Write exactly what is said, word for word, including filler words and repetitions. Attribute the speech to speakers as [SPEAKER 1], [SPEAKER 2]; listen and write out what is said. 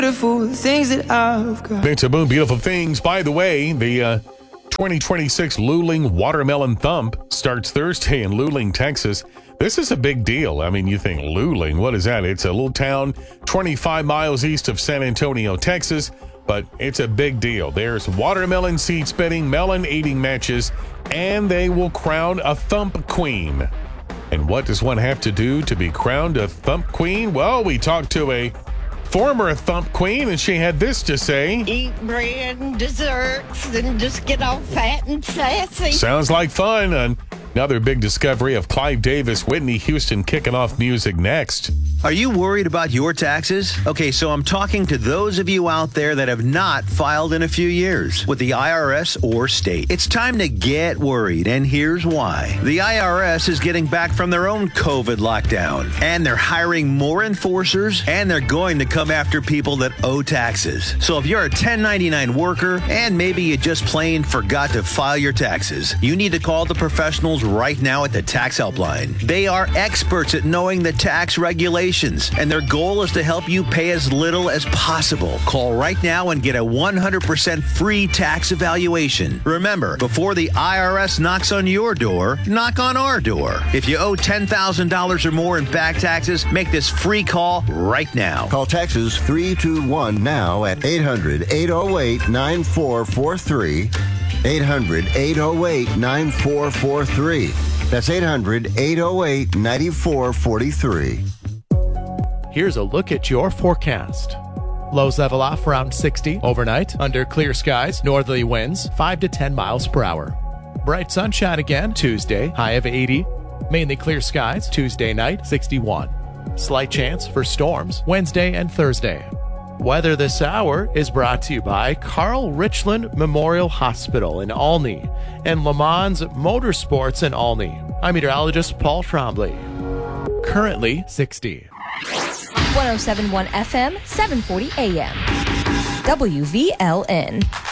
[SPEAKER 1] beautiful things that I've got.
[SPEAKER 2] It's a Moon Beautiful Things. By the way, the uh, twenty twenty-six Luling Watermelon Thump starts Thursday in Luling, Texas. This is a big deal. I mean, you think Luling, what is that? It's a little town twenty-five miles east of San Antonio, Texas, but it's a big deal. There's watermelon seed spitting, melon eating matches, and they will crown a Thump Queen. And what does one have to do to be crowned a Thump Queen? Well, we talked to a former Thump Queen, and she had this to say.
[SPEAKER 3] Eat bread and desserts and just get all fat and sassy.
[SPEAKER 2] Sounds like fun. And another big discovery of Clive Davis, Whitney Houston kicking off music next.
[SPEAKER 4] Are you worried about your taxes? Okay, so I'm talking to those of you out there that have not filed in a few years with the I R S or state. It's time to get worried, and here's why. The I R S is getting back from their own COVID lockdown, and they're hiring more enforcers, and they're going to come after people that owe taxes. So if you're a ten ninety-nine worker, and maybe you just plain forgot to file your taxes, you need to call the professionals right now at the Tax Helpline. They are experts at knowing the tax regulations, and their goal is to help you pay as little as possible. Call right now and get a one hundred percent free tax evaluation. Remember, before the I R S knocks on your door, knock on our door. If you owe ten thousand dollars or more in back taxes, make this free call right now.
[SPEAKER 5] Call Texas three two one now at eight hundred, eight oh eight, nine four four three. eight hundred, eight oh eight, nine four four three. That's eight hundred, eight oh eight, nine four four three.
[SPEAKER 6] Here's a look at your forecast. Lows level off around sixty overnight. Under clear skies, northerly winds five to ten miles per hour. Bright sunshine again Tuesday, high of eighty. Mainly clear skies Tuesday night, sixty-one. Slight chance for storms Wednesday and Thursday. Weather this hour is brought to you by Carl Richland Memorial Hospital in Olney and Le Mans Motorsports in Olney. I'm meteorologist Paul Trombley. Currently sixty.
[SPEAKER 7] one oh seven point one F M, seven forty A M. W V L N.